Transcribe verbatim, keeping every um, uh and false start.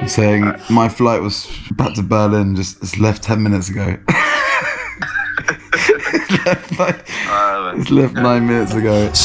saying my flight was back to Berlin. Just it's left ten minutes ago. it's left, like, it's left nine minutes ago.